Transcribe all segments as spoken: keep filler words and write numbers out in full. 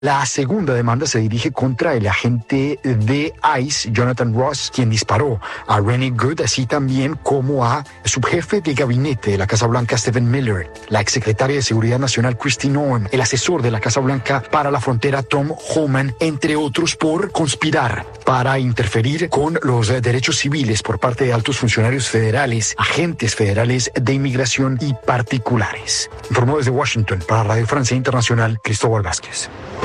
La segunda demanda se dirige contra el agente de ICE, Jonathan Ross, quien disparó a Rennie Good, así también como a subjefe de gabinete de la Casa Blanca, Stephen Miller, la exsecretaria de Seguridad Nacional, Kristi Noem, el asesor de la Casa Blanca para la frontera, Tom Homan, entre otros, por conspirar para interferir con los derechos civiles por parte de altos funcionarios federales, agentes federales de inmigración y particulares. Informó desde Washington para Radio Francia Internacional, Cristóbal Vázquez.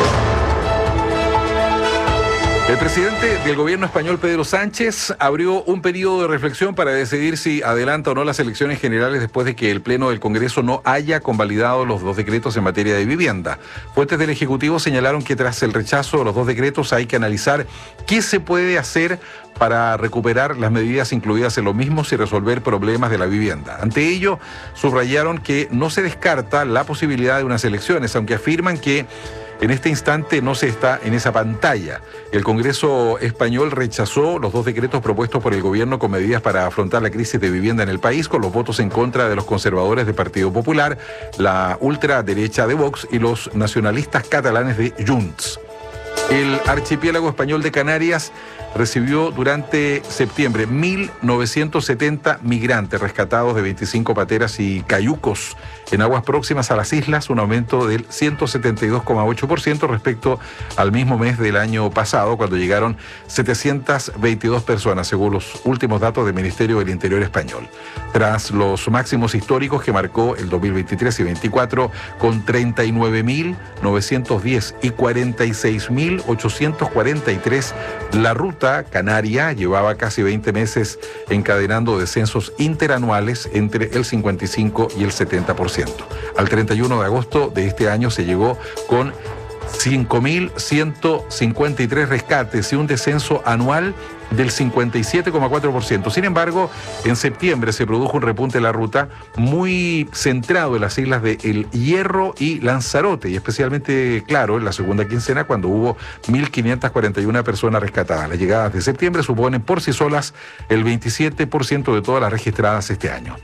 El presidente del gobierno español, Pedro Sánchez, abrió un periodo de reflexión para decidir si adelanta o no las elecciones generales después de que el Pleno del Congreso no haya convalidado los dos decretos en materia de vivienda. Fuentes del Ejecutivo señalaron que tras el rechazo de los dos decretos hay que analizar qué se puede hacer para recuperar las medidas incluidas en los mismos y resolver problemas de la vivienda. Ante ello, subrayaron que no se descarta la posibilidad de unas elecciones, aunque afirman que en este instante no se está en esa pantalla. El Congreso español rechazó los dos decretos propuestos por el gobierno con medidas para afrontar la crisis de vivienda en el país, con los votos en contra de los conservadores del Partido Popular, la ultraderecha de Vox y los nacionalistas catalanes de Junts. El archipiélago español de Canarias recibió durante septiembre mil novecientos setenta migrantes rescatados de veinticinco pateras y cayucos en aguas próximas a las islas, un aumento del ciento setenta y dos coma ocho por ciento respecto al mismo mes del año pasado, cuando llegaron setecientas veintidós personas, según los últimos datos del Ministerio del Interior español. Tras los máximos históricos que marcó el dos mil veintitrés y veinticuatro, con treinta y nueve mil novecientos diez y cuarenta y seis mil ochocientos cuarenta y tres, la ruta canaria llevaba casi veinte meses encadenando descensos interanuales entre el cincuenta y cinco y el setenta por ciento. Al treinta y uno de agosto de este año se llegó con cinco mil ciento cincuenta y tres rescates y un descenso anual del cincuenta y siete coma cuatro por ciento. Sin embargo, en septiembre se produjo un repunte de la ruta muy centrado en las islas de El Hierro y Lanzarote, y especialmente claro en la segunda quincena, cuando hubo mil quinientas cuarenta y una personas rescatadas. Las llegadas de septiembre suponen por sí solas el veintisiete por ciento de todas las registradas este año.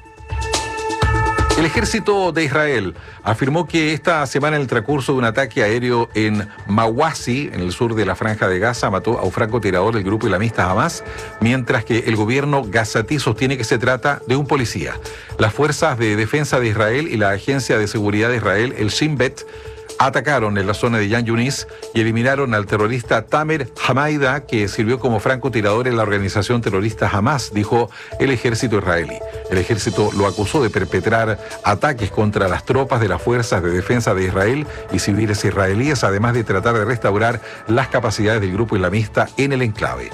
El ejército de Israel afirmó que esta semana, en el transcurso de un ataque aéreo en Mawasi, en el sur de la Franja de Gaza, mató a un francotirador del grupo islamista Hamas, mientras que el gobierno gazatí sostiene que se trata de un policía. Las fuerzas de defensa de Israel y la agencia de seguridad de Israel, el Shin Bet, atacaron en la zona de Yan Yunis y eliminaron al terrorista Tamer Hamaida, que sirvió como francotirador en la organización terrorista Hamas, dijo el ejército israelí. El ejército lo acusó de perpetrar ataques contra las tropas de las fuerzas de defensa de Israel y civiles israelíes, además de tratar de restaurar las capacidades del grupo islamista en el enclave.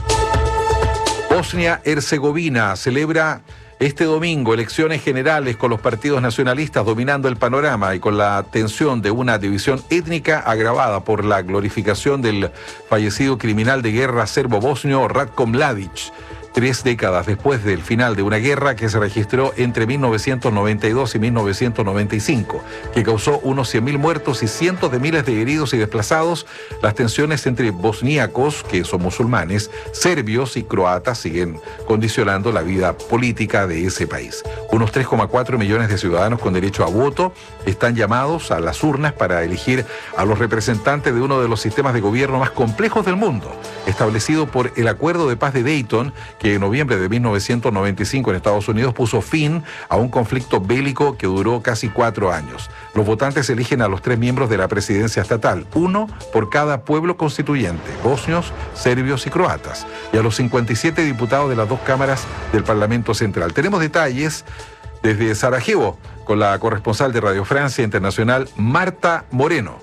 Bosnia-Herzegovina celebra este domingo elecciones generales con los partidos nacionalistas dominando el panorama y con la tensión de una división étnica agravada por la glorificación del fallecido criminal de guerra serbo-bosnio Ratko Mladic. Tres décadas después del final de una guerra que se registró entre mil novecientos noventa y dos y mil novecientos noventa y cinco, que causó unos cien mil muertos y cientos de miles de heridos y desplazados, las tensiones entre bosníacos, que son musulmanes, serbios y croatas siguen condicionando la vida política de ese país. Unos tres coma cuatro millones de ciudadanos con derecho a voto están llamados a las urnas para elegir a los representantes de uno de los sistemas de gobierno más complejos del mundo, establecido por el Acuerdo de Paz de Dayton, que en noviembre de mil novecientos noventa y cinco en Estados Unidos puso fin a un conflicto bélico que duró casi cuatro años. Los votantes eligen a los tres miembros de la presidencia estatal, uno por cada pueblo constituyente, bosnios, serbios y croatas, y a los cincuenta y siete diputados de las dos cámaras del Parlamento Central. Tenemos detalles desde Sarajevo con la corresponsal de Radio Francia Internacional, Marta Moreno.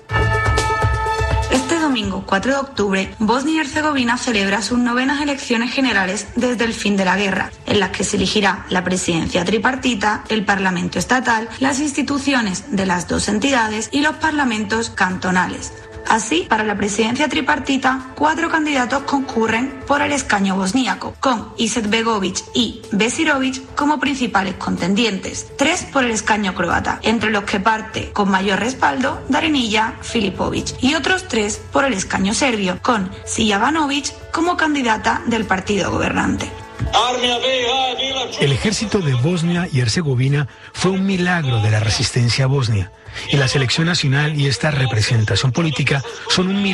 Este domingo cuatro de octubre, Bosnia y Herzegovina celebra sus novenas elecciones generales desde el fin de la guerra, en las que se elegirá la presidencia tripartita, el Parlamento estatal, las instituciones de las dos entidades y los parlamentos cantonales. Así, para la presidencia tripartita, cuatro candidatos concurren por el escaño bosníaco, con Izetbegovic y Besirovic como principales contendientes, tres por el escaño croata, entre los que parte con mayor respaldo Darinija Filipovic, y otros tres por el escaño serbio, con Sijavanovic como candidata del partido gobernante. El ejército de Bosnia y Herzegovina fue un milagro de la resistencia bosnia, y la selección nacional y esta representación política son un milagro